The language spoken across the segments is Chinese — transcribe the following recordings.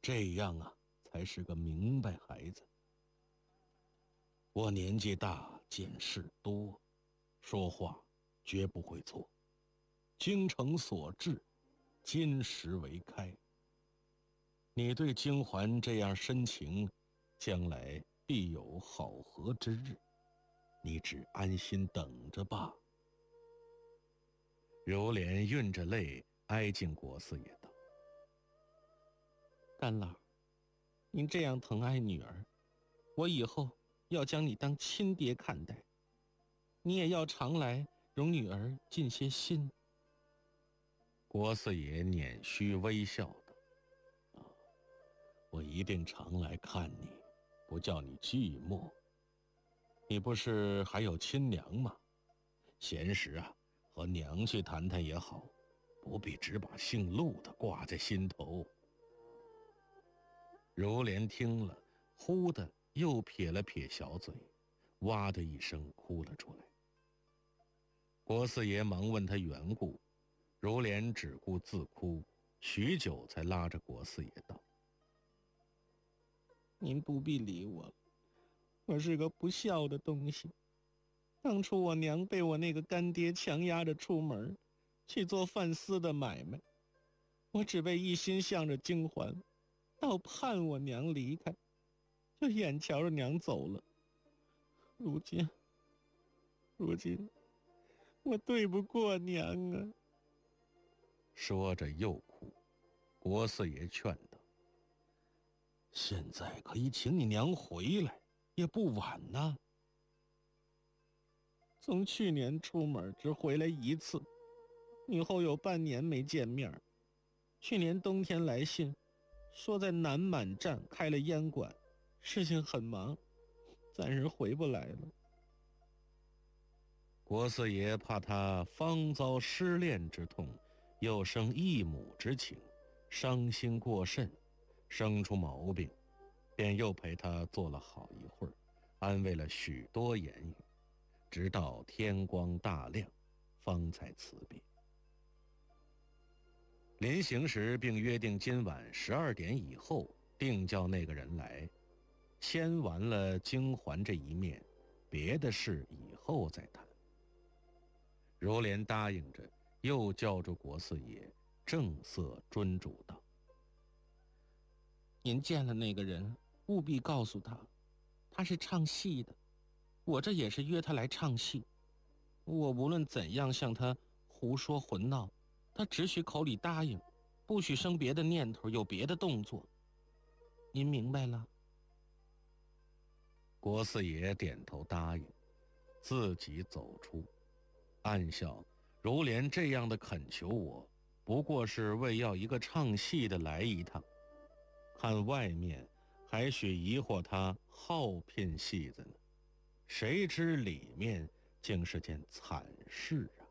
这样啊，才是个明白孩子。我年纪大，见识多，说话绝不会错。精诚所至，金石为开。你对京环这样深情，将来必有好合之日，你只安心等着吧。柔莲运着泪挨近国四爷道：干老，您这样疼爱女儿，我以后要将你当亲爹看待，你也要常来容女儿尽些心。国四爷捻须微笑道：我一定常来看你，不叫你寂寞。你不是还有亲娘吗？闲时啊，和娘去谈谈也好，不必只把姓陆的挂在心头。如莲听了，忽的又撇了撇小嘴，哇的一声哭了出来。国四爷忙问他缘故，如莲只顾自哭，许久才拉着国四爷道：您不必理我了，我是个不孝的东西。当初我娘被我那个干爹强压着出门，去做贩丝的买卖，我只为一心向着京环，到盼我娘离开，就眼瞧着娘走了。如今我对不过娘啊！说着又哭。国四爷劝道：现在可以请你娘回来，也不晚呐。从去年出门只回来一次，以后有半年没见面。去年冬天来信，说在南满站开了烟馆，事情很忙，暂时回不来了。国四爷怕他方遭失恋之痛，又生异母之情，伤心过甚，生出毛病，便又陪他坐了好一会儿，安慰了许多言语，直到天光大亮，方才辞别。临行时并约定今晚12点以后定叫那个人来，先完了京环这一面，别的事以后再谈。如莲答应着，又叫住国四爷，正色谆嘱道：您见了那个人，务必告诉他，他是唱戏的，我这也是约他来唱戏。我无论怎样向他胡说混闹，他只许口里答应，不许生别的念头，有别的动作。您明白了？国四爷点头答应，自己走出，暗笑如莲这样的恳求我，不过是为要一个唱戏的来一趟，看外面还许疑惑他好骗戏子呢，谁知里面竟是件惨事啊！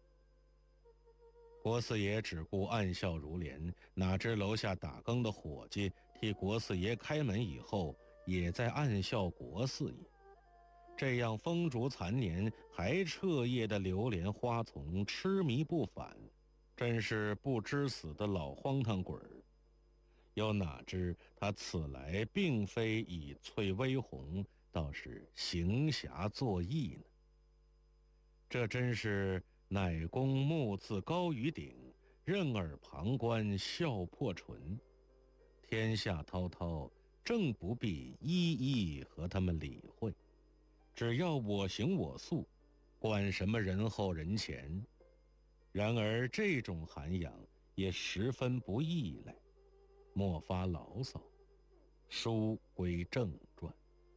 国四爷只顾暗笑如莲，哪知楼下打更的伙计替国四爷开门以后，也在暗笑国四爷。这样风烛残年还彻夜的流连花丛，痴迷不返，真是不知死的老荒唐鬼儿。又哪知他此来并非以翠微红，倒是行侠作义呢？这真是乃公目自高于顶，任尔旁观笑破唇。天下滔滔，正不必一一和他们理会，只要我行我素，管什么人后人前。然而这种涵养也十分不易来，莫发牢骚。书归正传。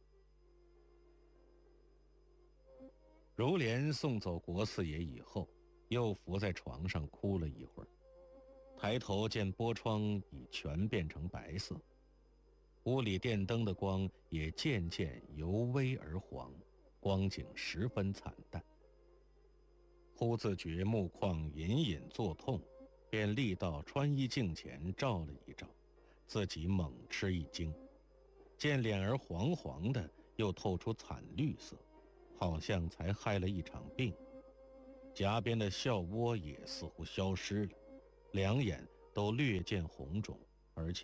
如莲送走国四爷以后，又伏在床上哭了一会儿，抬头见玻窗已全变成白色，屋里电灯的光也渐渐由微而黄，光景十分惨淡。忽自觉目眶隐隐作痛，便立到穿衣镜前照了一照，自己猛吃一惊，见脸儿黄黄的，又透出惨绿色，好像才害了一场病。颊边的笑窝也似乎消失了，两眼都略见红肿，而且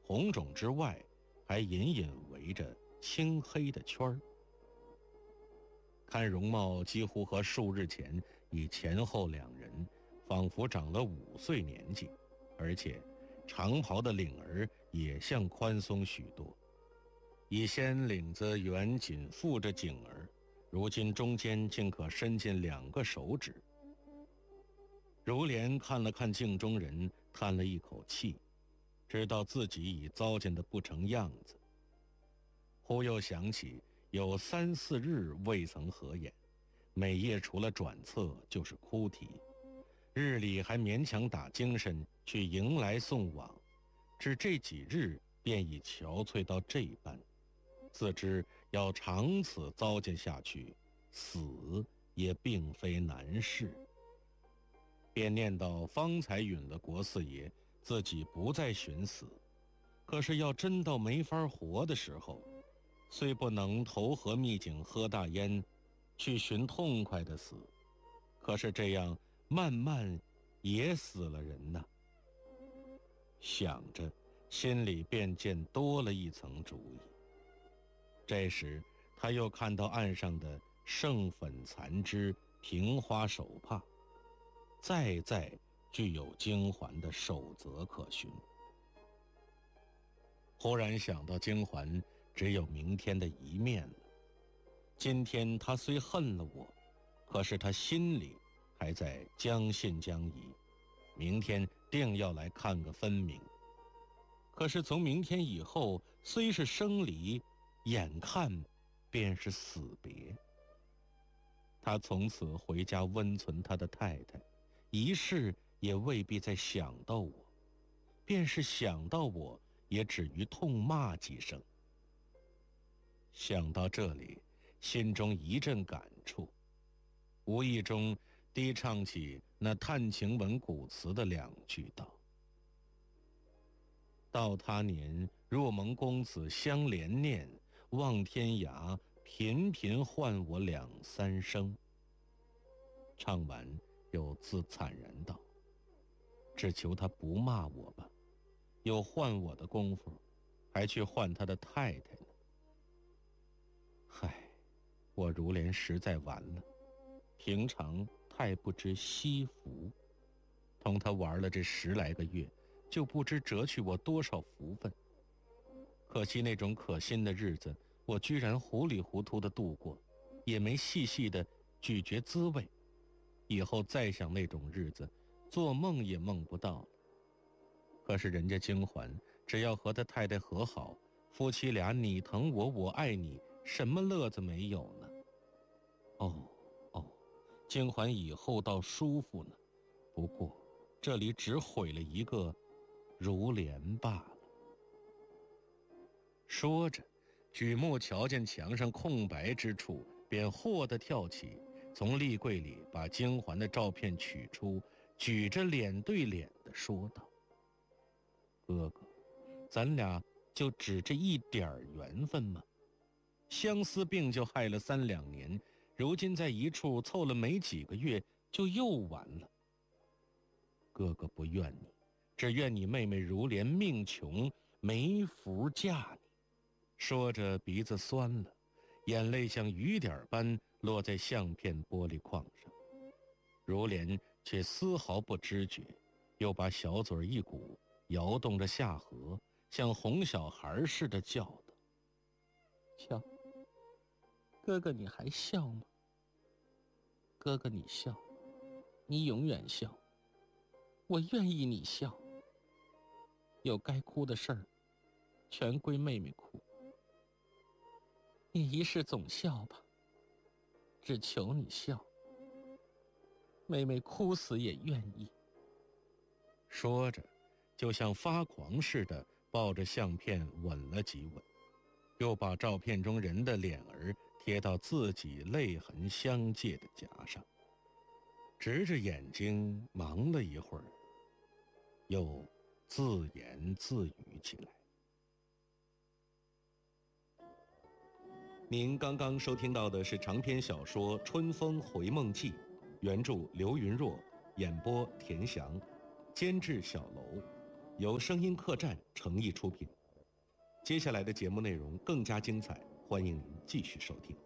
红肿之外，还隐隐围着青黑的圈儿。看容貌几乎和数日前以前后两人仿佛长了5岁年纪，而且长袍的领儿也像宽松许多。以先领子原紧附着颈儿，如今中间竟可伸进2个手指。如莲看了看镜中人，叹了一口气，知道自己已糟践得不成样子。忽又想起有3、4日未曾合眼，每夜除了转侧就是哭啼，日里还勉强打精神去迎来送往，至这几日便已憔悴到这般，自知要长此糟践下去，死也并非难事。便念到方才允了国四爷自己不再寻死，可是要真到没法活的时候，虽不能投河秘井喝大烟，去寻痛快的死，可是这样慢慢也死了人呐。想着，心里便见多了一层主意。这时他又看到岸上的剩粉残枝、平花手帕，再具有京环的守则可循。忽然想到京环只有明天的一面了，今天他虽恨了我，可是他心里还在将信将疑，明天定要来看个分明。可是从明天以后，虽是生离，眼看便是死别。他从此回家温存他的太太，一世也未必再想到我，便是想到我，也止于痛骂几声。想到这里，心中一阵感触，无意中低唱起那叹晴文古词的2句道：到他年若蒙公子相连念，望天涯频频唤我2、3声。唱完又自惨然道：只求他不骂我吧，有唤我的功夫，还去唤他的太太呢。唉，我如莲实在完了，平常太不知惜福，同他玩了这10来个月，就不知折去我多少福分。可惜那种可心的日子，我居然糊里糊涂地度过，也没细细地咀嚼滋味。以后再想那种日子，做梦也梦不到了。可是人家京环只要和他太太和好，夫妻俩你疼我，我爱你，什么乐子没有呢？京环以后倒舒服呢，不过这里只毁了一个如莲罢了。说着，举目瞧见墙上空白之处，便霍地跳起，从立柜里把京环的照片取出，举着脸对脸地说道：哥哥，咱俩就只这一点缘分吗？相思病就害了3、2年，如今在一处凑了没几个月，就又完了。哥哥不怨你，只怨你妹妹如莲命穷，没福嫁你。说着鼻子酸了，眼泪像雨点般落在相片玻璃框上。如莲却丝毫不知觉，又把小嘴一鼓，摇动着下颌，像哄小孩似的叫道：瞧，哥哥你还笑吗？哥哥你笑，你永远笑，我愿意你笑。有该哭的事儿，全归妹妹哭。你一世总笑吧，只求你笑，妹妹哭死也愿意。说着，就像发狂似的抱着相片吻了几吻，又把照片中人的脸儿贴到自己泪痕相借的颊上，直着眼睛忙了一会儿，又自言自语起来。您刚刚收听到的是长篇小说《春风回梦记》，原著刘云若，演播田祥，监制小楼， 由声音客栈诚意出品。接下来的节目内容更加精彩，欢迎您继续收听。